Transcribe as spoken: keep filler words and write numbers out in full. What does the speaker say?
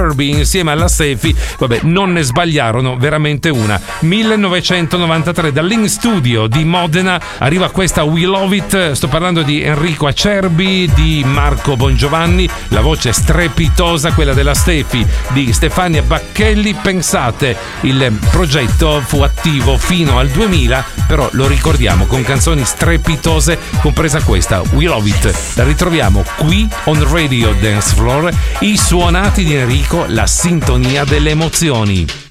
Acerbi insieme alla Steffi, vabbè, non ne sbagliarono veramente una. millenovecentonovantatré, dall'In Studio di Modena arriva questa We Love It. Sto parlando di Enrico Acerbi, di Marco Bongiovanni, la voce strepitosa, quella della Steffi, di Stefania Bacchelli. Pensate, il progetto fu attivo fino al duemila, però lo ricordiamo con canzoni strepitose, compresa questa We Love It. La ritroviamo qui on Radio Dance Floor, i suonati di Enrico, la sintonia delle emozioni.